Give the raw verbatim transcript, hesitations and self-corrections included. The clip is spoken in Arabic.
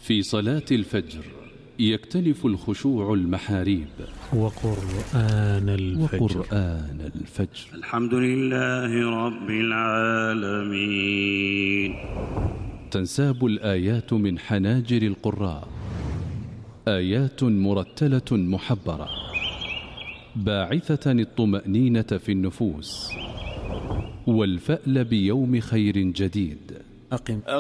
في صلاة الفجر يكتنف الخشوع المحاريب. وقرآن الفجر وقرآن الفجر. الحمد لله رب العالمين. تنساب الآيات من حناجر القراء، آيات مرتلة محبرة باعثة الطمأنينة في النفوس والفأل بيوم خير جديد. أقم